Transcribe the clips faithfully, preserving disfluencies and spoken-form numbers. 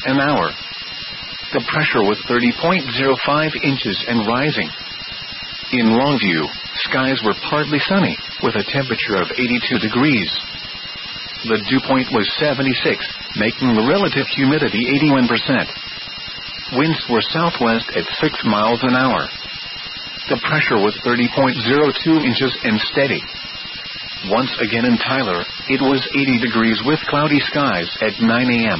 an hour. The pressure was thirty point zero five inches and rising. In Longview, skies were partly sunny, with a temperature of eighty-two degrees. The dew point was seventy-six, making the relative humidity eighty-one percent. Winds were southwest at six miles an hour. The pressure was thirty point zero two inches and steady. Once again in Tyler, it was eighty degrees with cloudy skies at nine a.m.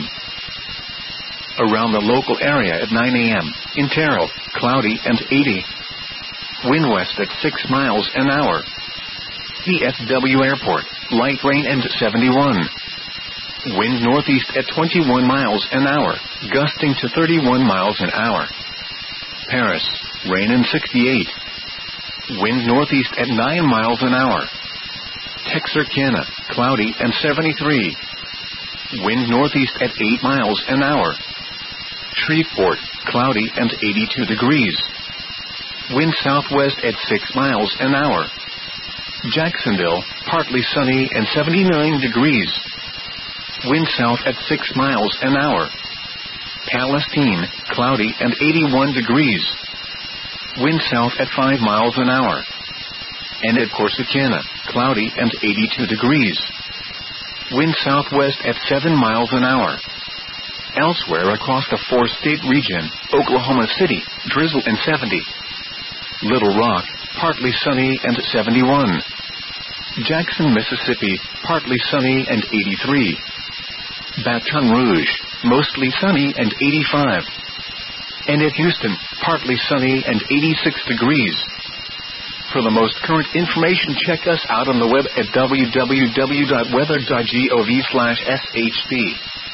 Around the local area at nine a.m., in Terrell, cloudy and eighty. Wind west at six miles an hour. D F W Airport, light rain and seventy-one. Wind northeast at twenty-one miles an hour, gusting to thirty-one miles an hour. Paris, rain and sixty-eight. Wind northeast at nine miles an hour. Texarkana, cloudy and seventy-three. Wind northeast at eight miles an hour. Shreveport, cloudy and eighty-two degrees. Wind southwest at six miles an hour. Jacksonville, partly sunny and seventy-nine degrees. Wind south at six miles an hour. Palestine, cloudy and eighty-one degrees. Wind south at five miles an hour. And at Corsicana, cloudy and eighty-two degrees. Wind southwest at seven miles an hour. Elsewhere across the four-state region, Oklahoma City, drizzle and seventy. Little Rock, partly sunny and seventy-one. Jackson, Mississippi, partly sunny and eighty-three. Baton Rouge, mostly sunny and eighty-five. And at Houston, partly sunny and eighty-six degrees. For the most current information, check us out on the web at w w w dot weather dot gov slash s h p.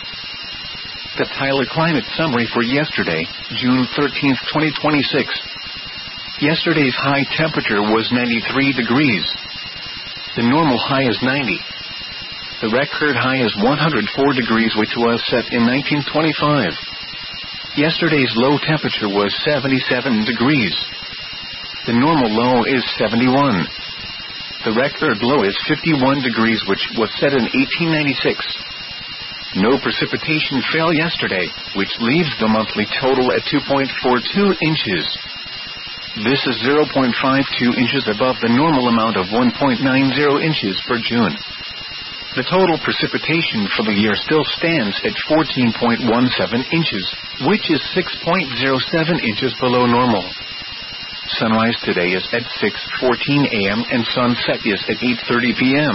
The Tyler Climate Summary for yesterday, June thirteenth, twenty twenty-six. Yesterday's high temperature was ninety-three degrees. The normal high is ninety. The record high is one hundred four degrees, which was set in nineteen twenty-five. Yesterday's low temperature was seventy-seven degrees. The normal low is seventy-one. The record low is fifty-one degrees, which was set in eighteen ninety-six. No precipitation fell yesterday, which leaves the monthly total at two point four two inches. This is zero point five two inches above the normal amount of one point nine zero inches for June. The total precipitation for the year still stands at fourteen point one seven inches, which is six point zero seven inches below normal. Sunrise today is at six fourteen a.m. and sunset is at eight thirty p.m.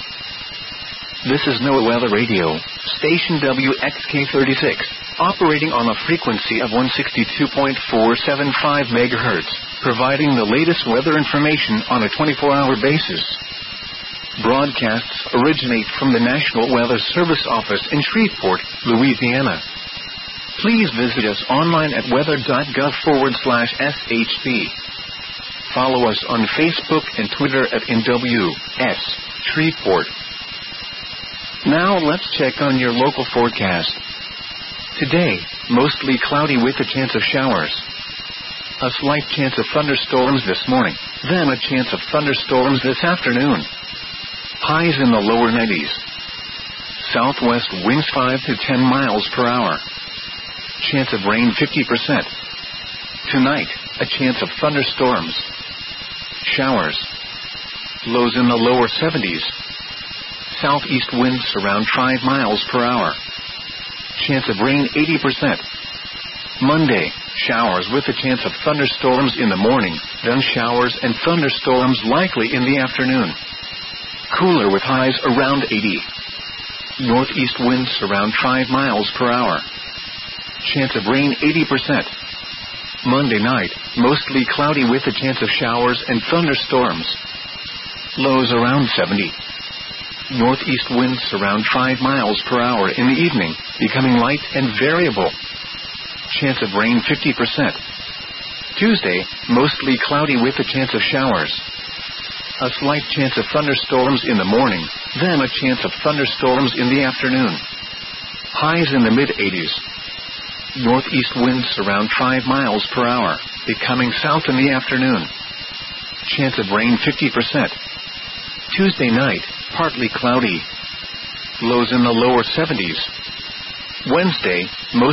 This is NOAA Weather Radio, station W X K thirty-six, operating on a frequency of one sixty-two point four seven five megahertz, providing the latest weather information on a twenty-four hour basis. Broadcasts originate from the National Weather Service office in Shreveport, Louisiana. Please visit us online at weather.gov forward slash SHP. Follow us on Facebook and Twitter at N W S Shreveport. Now let's check on your local forecast. Today, mostly cloudy with a chance of showers. A slight chance of thunderstorms this morning, then a chance of thunderstorms this afternoon. Highs in the lower nineties. Southwest winds five to ten miles per hour. Chance of rain fifty percent. Tonight, a chance of thunderstorms. Showers. Lows in the lower seventies. Southeast winds around five miles per hour. Chance of rain eighty percent. Monday, showers with a chance of thunderstorms in the morning, then showers and thunderstorms likely in the afternoon. Cooler with highs around eighty. Northeast winds around five miles per hour. Chance of rain eighty percent. Monday night, mostly cloudy with a chance of showers and thunderstorms. Lows around seventy. Northeast winds around five miles per hour in the evening, becoming light and variable. Chance of rain fifty percent. Tuesday, mostly cloudy with a chance of showers. A slight chance of thunderstorms in the morning, then a chance of thunderstorms in the afternoon. Highs in the mid-eighties. Northeast winds around five miles per hour, becoming south in the afternoon. Chance of rain fifty percent. Tuesday night, partly cloudy. Lows in the lower seventies. Wednesday, most